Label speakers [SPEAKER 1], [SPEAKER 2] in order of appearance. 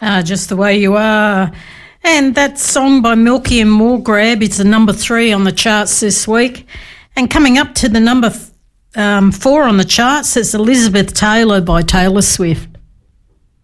[SPEAKER 1] Just the Way You Are. And that song by Milky and More Grab is the number 3 on the charts this week. And coming up to the number 4 on the charts is Elizabeth Taylor by Taylor Swift.